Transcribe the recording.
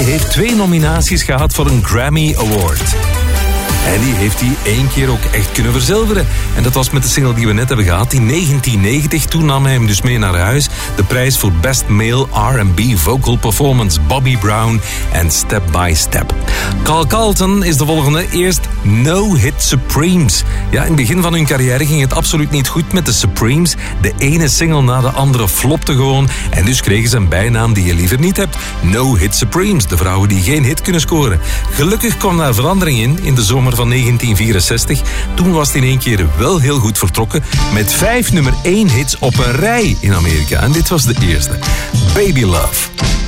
heeft 2 nominaties gehad voor een Grammy Award. En die heeft hij 1 keer ook echt kunnen verzilveren. En dat was met de single die we net hebben gehad in 1990. Toen nam hij hem dus mee naar huis. De prijs voor Best Male R&B Vocal Performance, Bobby Brown en Step by Step. Carl Carlton is de volgende. Eerst No Hit Supremes. Ja, in het begin van hun carrière ging het absoluut niet goed met de Supremes. De ene single na de andere flopte gewoon. En dus kregen ze een bijnaam die je liever niet hebt. No Hit Supremes. De vrouwen die geen hit kunnen scoren. Gelukkig kwam daar verandering in de zomer van 1964. Toen was het in 1 keer wel heel goed vertrokken met 5 nummer 1 hits op een rij in Amerika. En dit was de eerste. Baby Love.